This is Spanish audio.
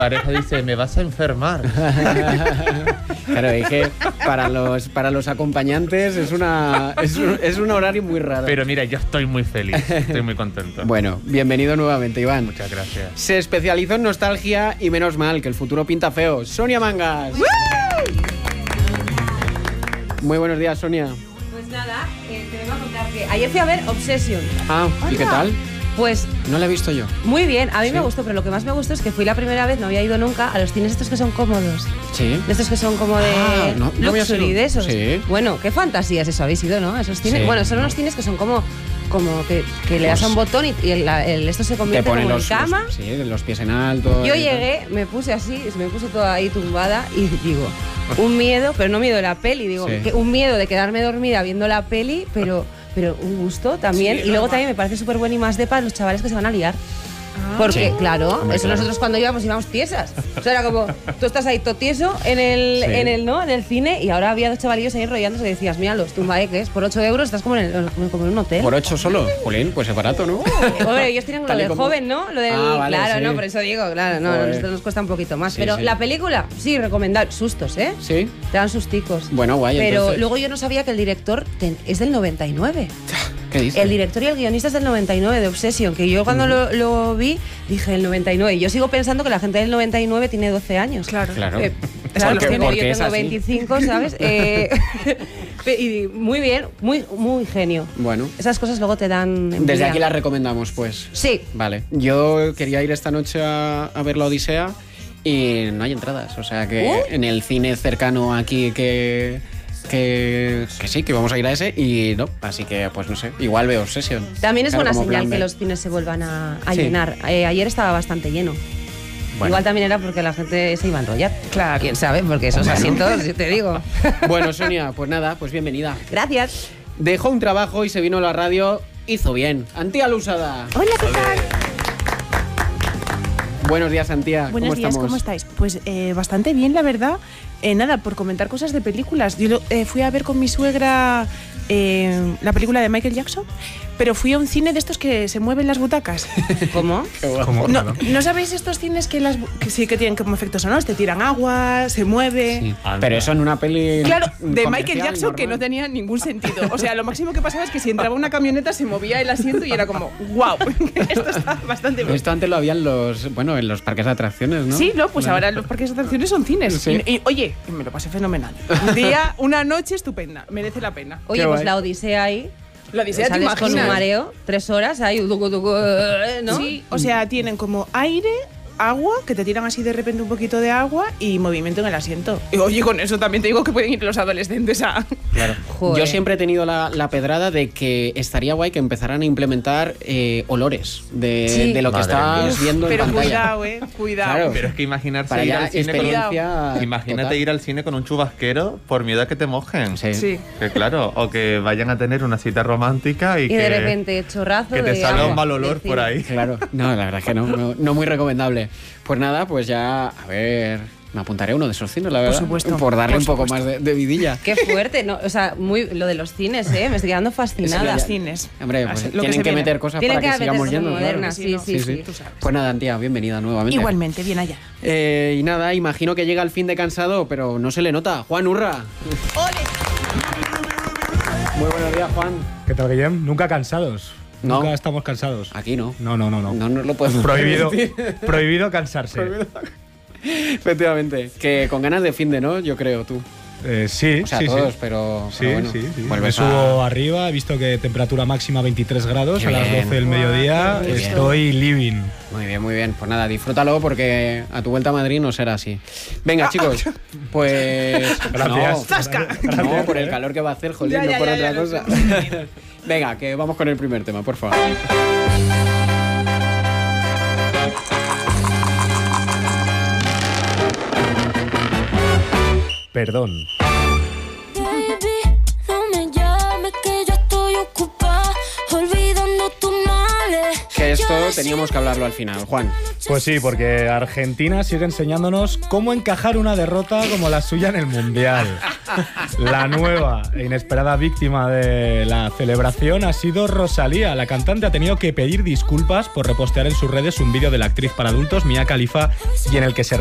pareja dice, me vas a enfermar. Claro, es que para los acompañantes es un horario muy raro. Pero mira, yo estoy muy feliz, estoy muy contento. Bueno, bienvenido nuevamente, Iván. Muchas gracias. Se especializó en nostalgia y menos mal, que el futuro pinta feo. Sonia Mangas. Muy buenos días, Sonia. Pues nada, te vengo a contar que ayer fui a ver Obsession. Ah, ¿y qué tal? Pues no la he visto yo. muy bien, a mí ¿Sí? me gustó, pero lo que más me gustó es que fui la primera vez, no había ido nunca, a los cines estos que son cómodos. Sí. De estos que son como de no había sido. luxury, de esos. Sí. Bueno, qué fantasía es eso, habéis ido, ¿no? Esos cines. Sí. Bueno, son unos cines que son como que le das a un botón y esto se Te convierte ponen como en cama. los pies en alto. Yo llegué, me puse así, me puse toda ahí tumbada y digo, un miedo, pero no miedo de la peli, digo, Sí. un miedo de quedarme dormida viendo la peli, pero un gusto también. Sí, y luego normal. también me parece súper buen y más de para los chavales que se van a liar. Porque, Sí. claro, Hombre, eso claro. nosotros cuando íbamos tiesas. O sea, era como, tú estás ahí todo tieso en el, Sí. en el cine y ahora había dos chavalillos ahí enrollándose y decías, mira, los tumbaeques, por 8 euros estás como en un hotel. ¿Por 8 solo? Jolín, pues es barato, ¿no? Hombre, ellos tienen lo Tal y del como- joven, ¿no? Lo del, Vale, claro, sí. no, por eso digo, claro, no, Joder. esto nos cuesta un poquito más. Sí, Pero sí. la película, sí, recomendable. Sustos, ¿eh? Sí. Te dan susticos. Bueno, guay, Pero entonces. luego yo no sabía que el director es del 99. ¿Qué dices? El director y el guionista es del 99, de Obsession, que yo cuando lo vi dije el 99. Yo sigo pensando que la gente del 99 tiene 12 años. Claro. Claro. Claro, Porque- los tiene, porque yo es tengo así. 25, ¿sabes? Y muy bien, muy genio. Bueno. Esas cosas luego te dan Desde envidia. aquí la recomendamos, pues. Sí. Vale. Yo quería ir esta noche a ver la Odisea y no hay entradas. O sea que en el cine cercano aquí que sí, que vamos a ir a ese y no. Así que, pues no sé, igual veo Obsession. También es Claro, buena como señal plan que B. los cines se vuelvan a Sí. llenar. Ayer estaba bastante lleno. Bueno. Igual también era porque la gente se iba a enrollar. Claro. ¿Quién sabe? Porque esos Bueno. asientos, yo te digo. Bueno, Sonia, pues nada, pues bienvenida. Gracias. Dejó un trabajo y se vino a la radio. Hizo bien. Antía Lusada. Hola, ¿qué tal? Buenos días, Antía. Buenos días, ¿cómo estáis? Pues bastante bien, la verdad. Nada, por comentar cosas de películas. Yo fui a ver con mi suegra la película de Michael Jackson, pero fui a un cine de estos que se mueven las butacas. ¿Cómo? ¿Cómo? ¿No sabéis estos cines que sí que tienen como efectos sonoros? Te tiran agua, se mueve... Sí. Pero eso en una peli. Claro, de comercial, Michael Jackson que no normal. tenía ningún sentido. O sea, lo máximo que pasaba es que si entraba una camioneta se movía el asiento y era como, wow, esto está bastante bien. Esto antes lo había en los parques de atracciones, ¿no? Sí, no, pues ahora los parques de atracciones son cines. Sí. Y, oye, me lo pasé fenomenal. Un día, una noche estupenda, merece la pena. Oye, Qué pues guay. la Odisea ahí. La Odisea, ¿te sales con un imaginas? mareo, 3 horas ahí, ¿no? Sí, o sea, tienen como aire, agua, que te tiran así de repente un poquito de agua y movimiento en el asiento. Y oye, con eso también te digo que pueden ir los adolescentes a... Claro. Joder. Yo siempre he tenido la pedrada de que estaría guay que empezaran a implementar olores de lo que Madre estás mía. viendo Pero en pantalla. cuidado, cuidado. Claro. Pero es que imaginarse Para ir ya al cine experiencia. Imagínate total. ir al cine con un chubasquero por miedo a que te mojen. Sí. Sí. Que claro, o que vayan a tener una cita romántica y, Y que, de repente, chorrazo que te de salga agua un mal del olor cine. por ahí. Claro. No, la verdad es que no muy recomendable. Pues nada, pues ya, a ver, me apuntaré a uno de esos cines, la verdad. supuesto. Por darle Por un poco supuesto. más de vidilla. Qué fuerte, ¿no? O sea, lo de los cines, me estoy quedando fascinada. Los cines. Hombre, pues Así, lo tienen se que viene. meter cosas Tienen para que que sigamos meter yendo. cosas modernas, claro. sí, Sí. tú sabes. Pues nada, Antía, bienvenida nuevamente. Igualmente, bien allá. Y nada, imagino que llega el fin de cansado, pero no se le nota. Juan Urra. Muy buenos días, Juan. ¿Qué tal, Guillem? Nunca cansados. No. Nunca estamos cansados. Aquí no. No. No nos lo podemos Prohibido, permitir. prohibido cansarse. Efectivamente. Que con ganas de fin de, ¿no? Yo creo, tú. Sí, O sea, sí, todos, sí. pero Sí, bueno, sí. Me vuelves subo arriba, he visto que temperatura máxima 23 grados Qué a las bien. 12 del mediodía. Qué bien. Estoy living. Muy bien, muy bien. Pues nada, disfrútalo porque a tu vuelta a Madrid no será así. Venga, chicos, pues... Gracias. ¡Zasca! No, por el calor que va a hacer, jolín, Ya, no ya, por ya, otra ya, lo cosa. sé. Venga, que vamos con el primer tema, por favor. Perdón. Baby, no me llames que yo estoy ocupada olvidando tus males. Que esto teníamos que hablarlo al final. Juan. Pues sí, porque Argentina sigue enseñándonos cómo encajar una derrota como la suya en el Mundial. La nueva e inesperada víctima de la celebración ha sido Rosalía. La cantante ha tenido que pedir disculpas por repostear en sus redes un vídeo de la actriz para adultos Mia Khalifa y en el que se